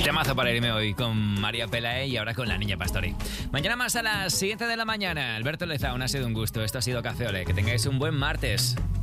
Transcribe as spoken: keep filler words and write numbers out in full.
Temazo para irme hoy con María Pelae y ahora con la Niña Pastori. Mañana más a las siete de la mañana. Alberto Lezón, ha sido un gusto. Esto ha sido Café Olé. Que tengáis un buen martes.